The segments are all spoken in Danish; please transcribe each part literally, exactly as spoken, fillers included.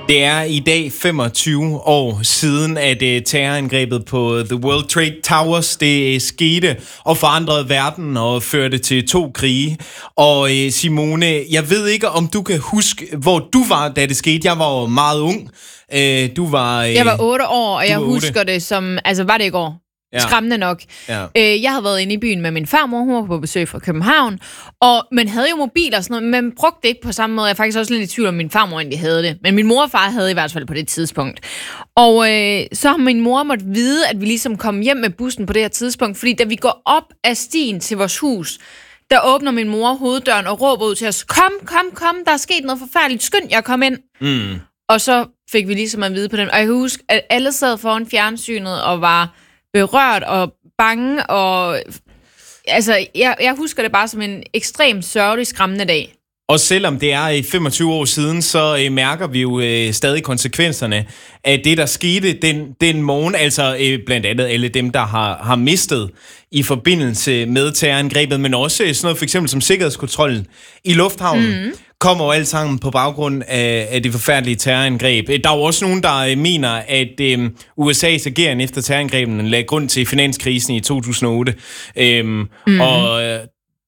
Det er i dag femogtyve år siden, at uh, terrorangrebet på The World Trade Towers det skete og forandrede verden og førte til to krige. Og uh, Simone, jeg ved ikke, om du kan huske, hvor du var, da det skete. Jeg var jo meget ung. Uh, du var... Uh, jeg var otte år, og jeg husker otte. det som... Altså, var det i går? Ja. Skræmmende nok. Ja. Øh, jeg havde været inde i byen med min farmor, hun var på besøg fra København, og man havde jo mobil og sådan noget, men man brugte det ikke på samme måde. Jeg er faktisk også lidt i tvivl om, min farmor egentlig havde det, men min mor og far havde i hvert fald på det tidspunkt. Og øh, så har min mor måtte vide, at vi ligesom kom hjem med bussen på det her tidspunkt, fordi da vi går op ad stien til vores hus, der åbner min mor hoveddøren og råber ud til os, kom, kom, kom, der er sket noget forfærdeligt, skynd jer, kom ind. Mm. Og så fik vi ligesom at vide på den, og jeg kan huske, at alle sad foran fjernsynet og var berørt og bange, og altså, jeg, jeg husker det bare som en ekstremt sørgelig, skræmmende dag. Og selvom det er femogtyve år siden, så øh, mærker vi jo øh, stadig konsekvenserne af det, der skete den, den morgen. Altså øh, blandt andet alle dem, der har, har mistet i forbindelse med terrorangrebet, men også sådan noget for eksempel som sikkerhedskontrollen i lufthavnen. Mm. Kommer jo alt sammen på baggrund af, af det forfærdelige terrorangreb. Der er jo også nogen, der øh, mener, at øh, U S A's ageren efter terrorangrebene lagde grund til finanskrisen i to tusind og otte. Øhm, mm-hmm. Og øh,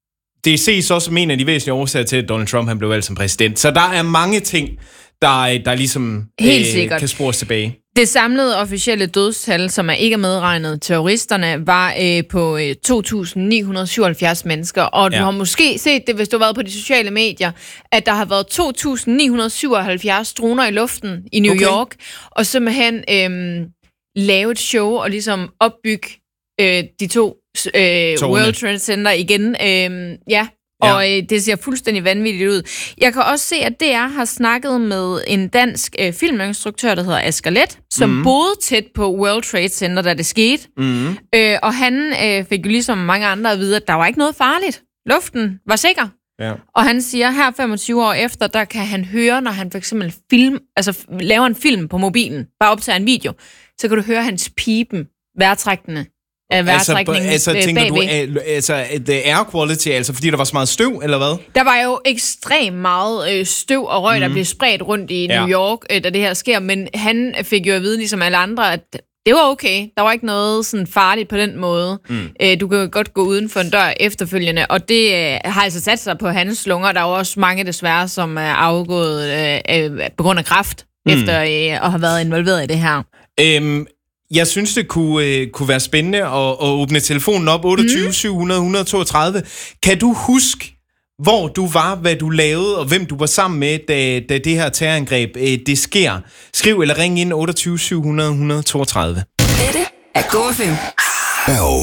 det ses også som en af de væsentlige årsager til, at Donald Trump han blev valgt som præsident. Så der er mange ting, der, der ligesom øh, kan spores tilbage. Det samlede officielle dødstal, som er ikke medregnet terroristerne, var øh, på øh, to tusind ni hundrede syvoghalvfjerds mennesker. Og ja. Du har måske set det, hvis du har været på de sociale medier, at der har været to tusind ni hundrede syvoghalvfjerds droner i luften i New okay. York, og simpelthen øh, lave et show og ligesom opbygge øh, de to øh, World Trade Center igen. Øh, ja. Ja. Og øh, det ser fuldstændig vanvittigt ud. Jeg kan også se, at D R har snakket med en dansk øh, filminstruktør, der hedder Asger Leth, som mm. boede tæt på World Trade Center, da det skete. Mm. Øh, og han øh, fik jo ligesom mange andre at vide, at der var ikke noget farligt. Luften var sikker. Ja. Og han siger, her femogtyve år efter, der kan han høre, når han for eksempel film, altså laver en film på mobilen, bare optager en video, så kan du høre hans pipen, vejrtrækkende. Altså, altså tænker bagved. du, altså the air quality, altså fordi der var så meget støv, eller hvad? Der var jo ekstremt meget øh, støv og røg, mm. der blev spredt rundt i New York, øh, da det her sker, men han fik jo at vide, ligesom alle andre, at det var okay. Der var ikke noget sådan farligt på den måde. Mm. Øh, du kan godt gå uden for en dør efterfølgende, og det øh, har altså sat sig på hans lunger. Der er jo også mange desværre, som er afgået øh, øh, på grund af kræft, mm. efter øh, at have været involveret i det her. Øhm Jeg synes, det kunne, øh, kunne være spændende at, at åbne telefonen op, otteogtyve syv hundrede et hundrede toogtredive. Kan du huske, hvor du var, hvad du lavede, og hvem du var sammen med, da, da det her terrorangreb øh, det sker? Skriv eller ring ind otteogtyve syv hundrede et hundrede toogtredive. Dette er Go F M.